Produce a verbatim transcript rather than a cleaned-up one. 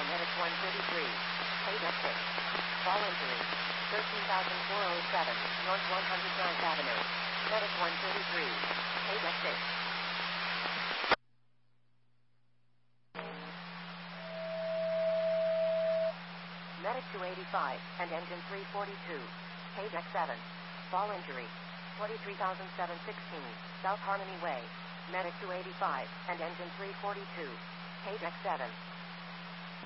Medic one thirty-three. Page exit. Fall injury. thirteen thousand four hundred seven, North one hundred ninth Avenue. Medic one thirty-three. Page exit. Medic two eighty-five, and engine three forty-two. Page X seven. Fall injury. twenty-three thousand seven hundred sixteen, South Harmony Way. Medic two eighty-five, and engine three forty-two. Page X seven.